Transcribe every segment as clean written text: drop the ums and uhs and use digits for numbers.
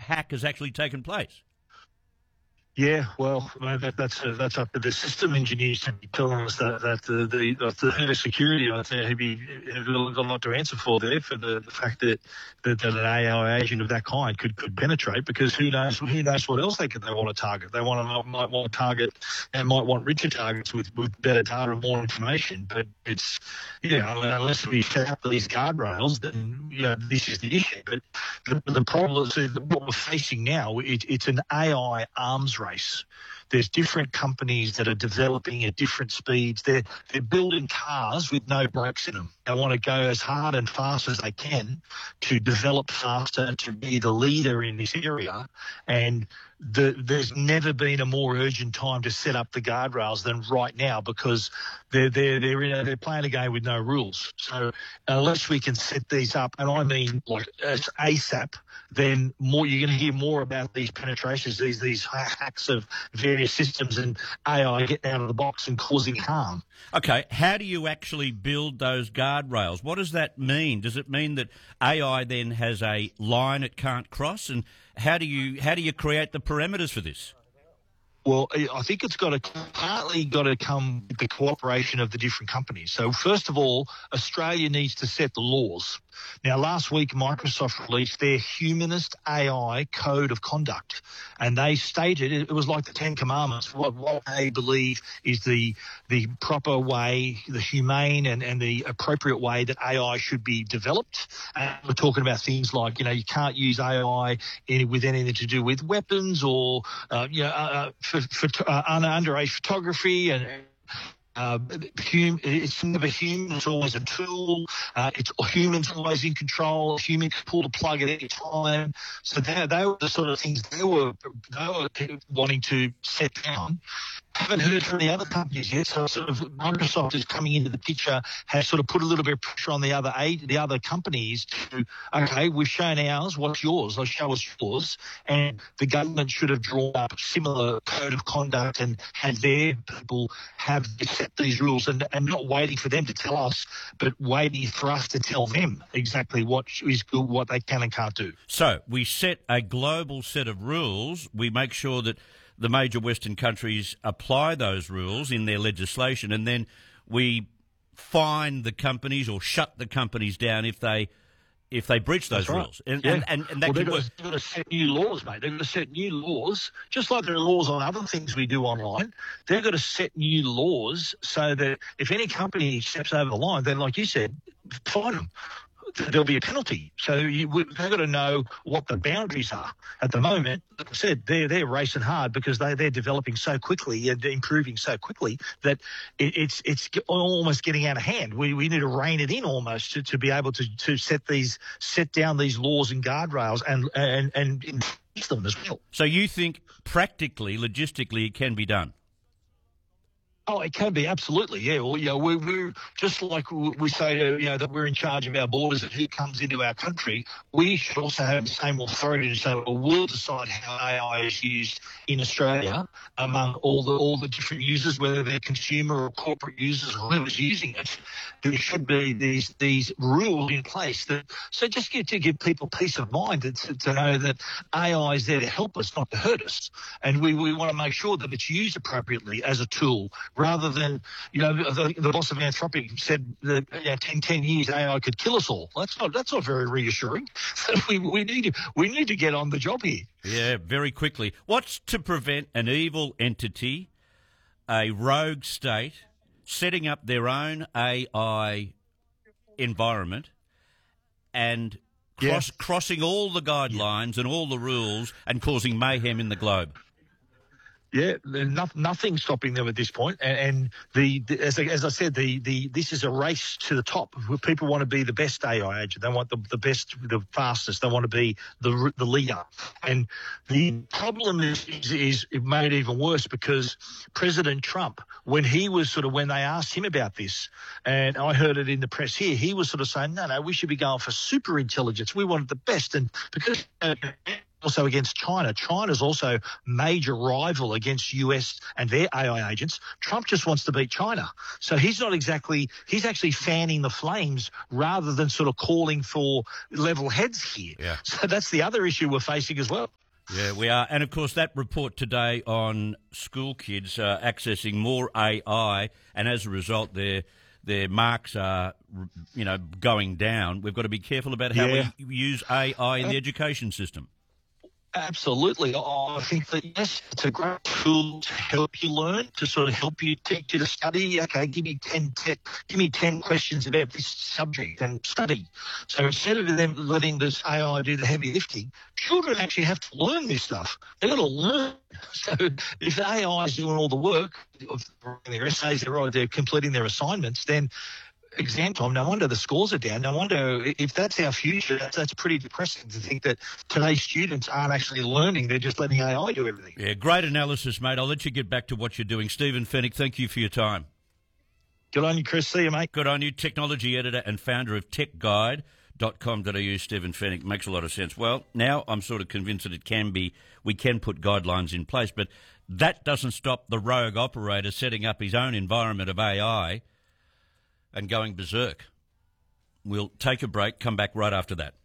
hack has actually taken place? Yeah, well, that's up to the system engineers to be telling us that the head of security out there who've got a lot to answer for there for the fact that an AI agent of that kind could penetrate, because who knows what else they want to target. They might want to target and might want richer targets with better data and more information. But it's unless we set up these guardrails, then this is the issue. But the problem is that what we're facing now, it's an AI arms race. There's different companies that are developing at different speeds. They're building cars with no brakes in them. They want to go as hard and fast as they can to develop faster and to be the leader in this area. And there's never been a more urgent time to set up the guardrails than right now, because they're playing a game with no rules. So unless we can set these up, and I mean like as ASAP, then you're going to hear more about these penetrations, these hacks of various systems and AI getting out of the box and causing harm. Okay, how do you actually build those guardrails? What does that mean? Does it mean that AI then has a line it can't cross? And how do you create the parameters for this? Well, I think it's partly got to come with the cooperation of the different companies. So first of all, Australia needs to set the laws. Now, last week, Microsoft released their Humanist AI Code of Conduct, and they stated it was like the Ten Commandments, what they believe is the proper way, the humane and the appropriate way that AI should be developed. And we're talking about things like, you can't use AI with anything to do with weapons or, underage photography and it's never human, it's always a tool. It's humans always in control. Humans can pull the plug at any time. So they were the sort of things they were wanting to set down. Haven't heard from the other companies yet, so sort of Microsoft is coming into the picture, has sort of put a little bit of pressure on the other companies to, okay, we've shown ours, what's yours? Let's show us yours. And the government should have drawn up a similar code of conduct and had their people have set these rules and not waiting for them to tell us, but waiting for us to tell them exactly what is good, what they can and can't do. So we set a global set of rules. We make sure that the major Western countries apply those rules in their legislation, and then we fine the companies or shut the companies down if they breach those rules. And they've got to set new laws, mate. They've got to set new laws, just like there are laws on other things we do online. They've got to set new laws so that if any company steps over the line, then, like you said, fine them. There'll be a penalty. So they've got to know what the boundaries are. At the moment, like I said, they're racing hard because they're developing so quickly and improving so quickly that it's almost getting out of hand. We need to rein it in almost to be able to set down these laws and guardrails and enforce them as well. So you think practically, logistically, it can be done? Oh, it can be, absolutely, yeah. Well, we're just like we say, that we're in charge of our borders and who comes into our country. We should also have the same authority to say, well, we'll decide how AI is used in Australia among all the different users, whether they're consumer or corporate users or whoever's using it. There should be these rules in place so just to give people peace of mind to know that AI is there to help us, not to hurt us, and we want to make sure that it's used appropriately as a tool. Rather than, the boss of Anthropic said that 10 years AI could kill us all. That's not very reassuring. we need to get on the job here. Yeah, very quickly. What's to prevent an evil entity, a rogue state, setting up their own AI environment and crossing all the guidelines and all the rules and causing mayhem in the globe? Yeah, nothing stopping them at this point. And as I said, this is a race to the top. People want to be the best AI agent. They want the best, the fastest. They want to be the leader. And the problem is it made it even worse because President Trump, when they asked him about this, and I heard it in the press here, he was sort of saying, no, we should be going for super intelligence. We wanted the best. And because also against China. China's also major rival against US and their AI agents. Trump just wants to beat China. So he's actually fanning the flames rather than sort of calling for level heads here. Yeah. So that's the other issue we're facing as well. Yeah, we are. And, of course, that report today on school kids accessing more AI, and as a result, their marks are, going down. We've got to be careful about how we use AI in the education system. Absolutely. I think that, yes, it's a great tool to help you learn, to sort of help you, teach you to study. Okay, give me 10 questions about this subject and study. So instead of them letting this AI do the heavy lifting, children actually have to learn this stuff. They've got to learn. So if the AI is doing all the work of their essays, they're completing their assignments, then exam time, no wonder the scores are down. No wonder if that's our future, that's pretty depressing to think that today's students aren't actually learning. They're just letting AI do everything. Yeah, great analysis, mate. I'll let you get back to what you're doing. Stephen Fenech, thank you for your time. Good on you, Chris. See you, mate. Good on you. Technology editor and founder of techguide.com.au, Stephen Fenech. Makes a lot of sense. Well, now I'm sort of convinced that we can put guidelines in place, but that doesn't stop the rogue operator setting up his own environment of AI and going berserk. We'll take a break, come back right after that.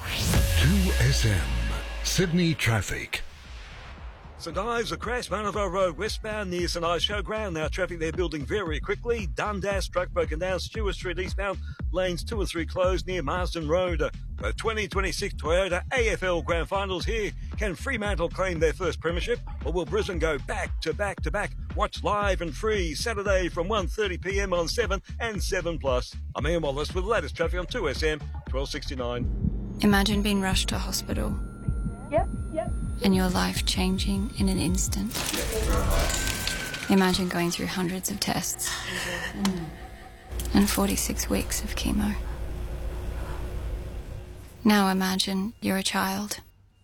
2SM, Sydney traffic. St Ives, a crash, Marneville Road westbound near St Ives Showground. Now traffic there building very quickly. Dundas, truck broken down. Stewart Street eastbound, lanes 2 and 3 closed near Marsden Road. The 2026 Toyota AFL Grand Finals here. Can Fremantle claim their first premiership, or will Brisbane go back to back to back? Watch live and free Saturday from 1:30pm on 7 and 7+. I'm Ian Wallace with the latest traffic on 2SM 1269. Imagine being rushed to hospital. Yep. And your life changing in an instant. Imagine going through hundreds of tests and 46 weeks of chemo. Now imagine you're a child.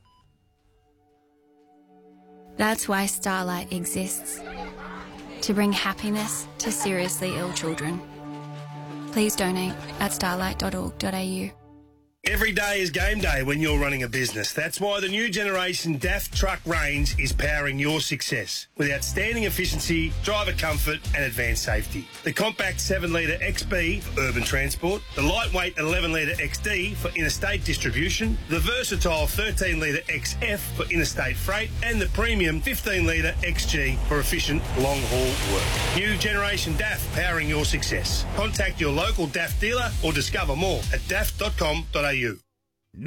That's why Starlight exists. To bring happiness to seriously ill children. Please donate at starlight.org.au. Every day is game day when you're running a business. That's why the new generation DAF truck range is powering your success with outstanding efficiency, driver comfort and advanced safety. The compact 7-litre XB for urban transport, the lightweight 11-litre XD for interstate distribution, the versatile 13-litre XF for interstate freight and the premium 15-litre XG for efficient long-haul work. New generation DAF powering your success. Contact your local DAF dealer or discover more at daf.com.au.